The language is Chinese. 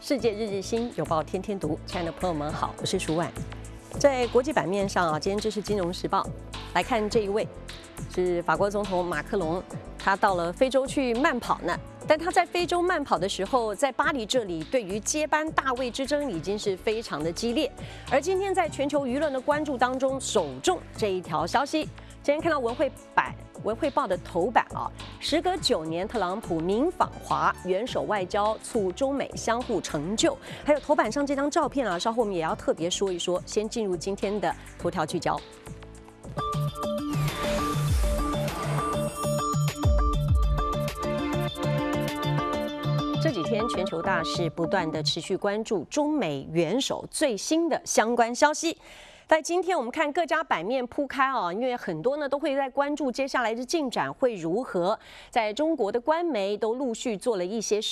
世界日日新，有报天天读。亲爱的朋友们好，我是舒婉。在国际版面上啊，今天这是《金融时报》来看这一位，是法国总统马克龙，他到了非洲去慢跑呢。但他在非洲慢跑的时候，在巴黎这里对于接班大卫之争已经是非常的激烈。而今天在全球舆论的关注当中，首重这一条消息。今天看到文汇报的头版啊，时隔9年，特朗普明访华，元首外交促中美相互成就。还有头版上这张照片啊，稍后我们也要特别说一说。先进入今天的头条聚焦。这几天全球大事不断的持续关注中美元首最新的相关消息。在今天我们看各家版面铺开啊，因为很多呢都会在关注接下来的进展会如何。在中国的官媒都陆续做了一些